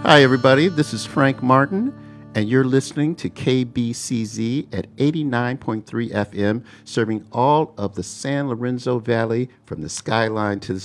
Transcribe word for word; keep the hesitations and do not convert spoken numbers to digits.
Hi, everybody. This is Frank Martin, and you're listening to K B C Z at eighty-nine point three F M, serving all of the San Lorenzo Valley from the skyline to the